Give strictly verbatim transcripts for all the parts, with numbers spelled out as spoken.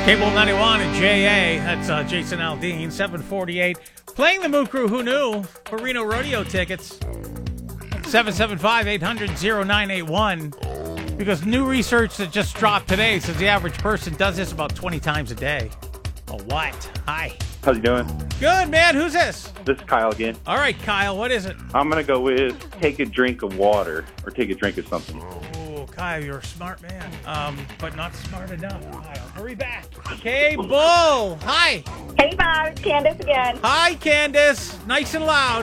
Cable ninety-one and J A. That's uh, Jason Aldean, seven forty-eight. Playing the Moo Crew, who knew? For Reno Rodeo tickets. seven seven five, eight hundred, oh nine eight one. Because new research that just dropped today says the average person does this about twenty times a day. Oh, what? Hi. How's you doing? Good, man. Who's this? This is Kyle again. All right, Kyle. What is it? I'm going to go with take a drink of water or take a drink of something. Oh, Kyle, you're a smart man. Um, but not smart enough, Kyle. Hurry back. Okay, Bull. Hi. Hey, Bob. It's Candace again. Hi, Candace. Nice and loud.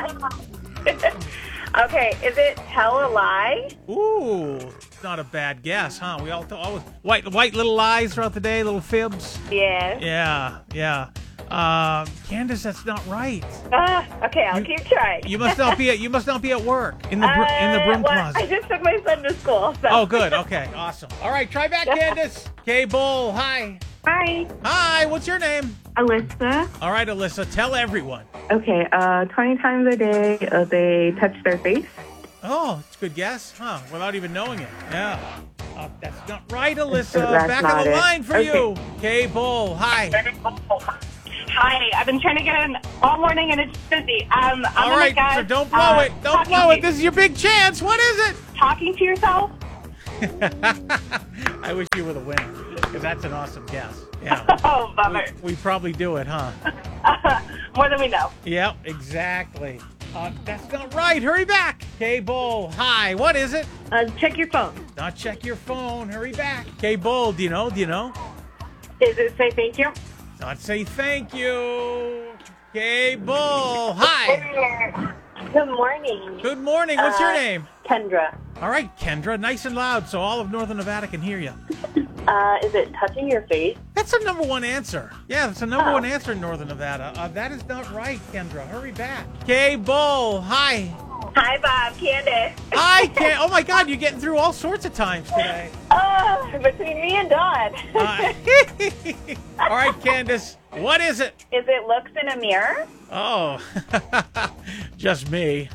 Okay, is it tell a lie? Ooh, not a bad guess, huh? We all th- always white, white little lies throughout the day, little fibs. Yes. Yeah, yeah. Uh, Candace, that's not right. Uh, okay, I'll You- keep trying. You must not be at you must not be at work in the br- in the Uh, broom well, closet. I just took my son to school. So. Oh, good. Okay, awesome. All right, try back, Candace. Okay, Bull. Hi. Hi. Hi. What's your name? Alyssa. All right, Alyssa. Tell everyone. Okay, uh, twenty times a day uh, they touch their face. Oh, it's a good guess, huh? Without even knowing it. Yeah. Uh, that's not right, Alyssa. That's Back not on the it. line for Okay. you. Okay, Bull. Hi. Hi. I've been trying to get in all morning and it's busy. Um, I'm All gonna right, guess, so don't blow uh, it. Don't talking blow it. to- This is your big chance. What is it? Talking to yourself? I wish you were the winner, because that's an awesome guess. Yeah. Oh, We, bummer. we probably do it, huh? More than we know. Yep, exactly. Uh, that's not right. Hurry back. Okay, Bull. Hi. What is it? Uh, check your phone. Not check your phone. Hurry back. Okay, Bull. Do you know? Do you know? Is it say thank you? Not say thank you. Okay, Bull. Hi. Good morning. Good morning. What's your Uh, name? Kendra. All right, Kendra. Nice and loud so all of Northern Nevada can hear you. Uh, is it touching your face? That's the number one answer. Yeah, that's the number Oh. one answer in Northern Nevada. Uh, that is not right, Kendra. Hurry back. Okay, Bull. Hi. Hi, Bob. Candace. Hi, Ken. Oh, my God. You're getting through all sorts of times today. Oh, between me and Dawn. Uh, all right, Candace. What is it? Is it looks in a mirror? Oh, just me.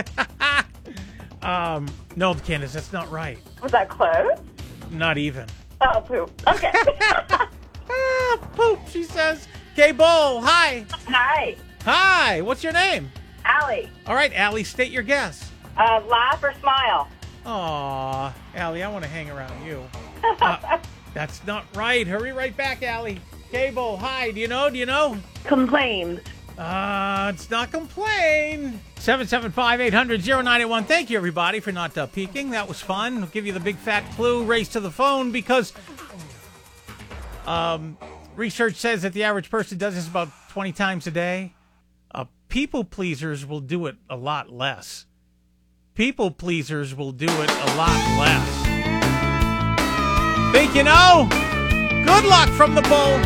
um, no, Candace, that's not right. Was that close? Not even. Oh, poop. Okay. Ah, poop, she says. Okay, Bull. Hi. Hi. Hi. What's your name? Allie. All right, Allie, state your guess. Uh, laugh or smile? Aw, Allie, I want to hang around you. Uh, that's not right. Hurry right back, Allie. Cable, hi. Do you know? Do you know? Complained. Uh, it's not complain. seven seven five, eight hundred, oh nine eight one. Thank you, everybody, for not uh, peeking. That was fun. I'll give you the big fat clue. Race to the phone because um, research says that the average person does this about twenty times a day. Uh, people pleasers will do it a lot less. People pleasers will do it a lot less. Think you know? Good luck from the Bull.